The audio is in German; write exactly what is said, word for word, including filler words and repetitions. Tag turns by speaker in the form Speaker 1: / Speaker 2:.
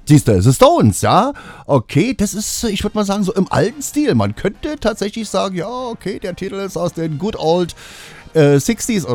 Speaker 1: Siehst du, The Stones, ja? Okay, das ist, ich würde mal sagen, so im alten Stil. Man könnte tatsächlich sagen, ja, okay, der Titel ist aus den Good Old äh, sechziger